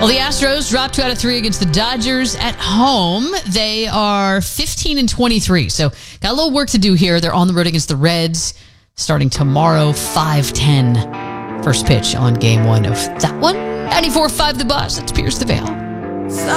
Well, the Astros dropped 2 out of 3 against the Dodgers at home. They are 15-23, so got a little work to do here. They're on the road against the Reds starting tomorrow, 5:10. First pitch on game 1 of that one. 94.5 The Buzz. That's Pierce the Veil.